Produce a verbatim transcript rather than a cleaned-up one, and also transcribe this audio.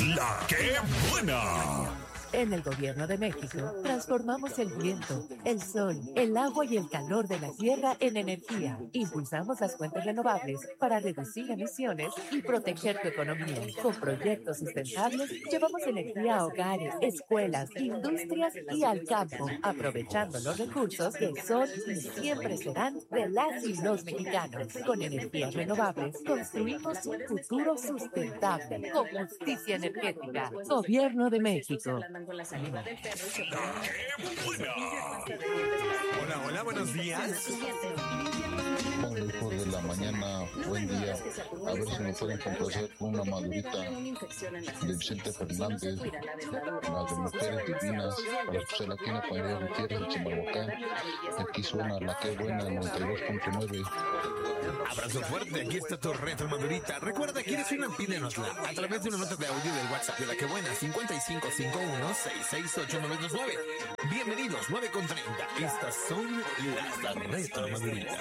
La que buena. En el Gobierno de México, transformamos el viento, el sol, el agua y el calor de la tierra en energía. Impulsamos las fuentes renovables para reducir emisiones y proteger tu economía. Con proyectos sustentables, llevamos energía a hogares, escuelas, industrias y al campo, aprovechando los recursos que son y siempre serán de las y los mexicanos. Con energías renovables, construimos un futuro sustentable, con justicia energética. Gobierno de México. Con la saliva del perro y se Hola, hola, buenos días. Hola, hijos de la mañana, buen día. A ver si me pueden complacer una madurita de Vicente Fernández, la de Mujeres Divinas, para escuchar aquí en la Comunidad Gutiérrez de Chimalhuacán. Aquí suena la que buena, noventa y dos punto nueve. Abrazo fuerte, aquí está tu reto, madurita. Recuerda, ¿quieres una? Pídenosla a través de una nota de audio del WhatsApp de La Que Buena, cincuenta y cinco cincuenta y uno, sesenta y seis ocho nueve dos nueve. Bienvenidos, nueve con treinta. Estas son las reto, madurita.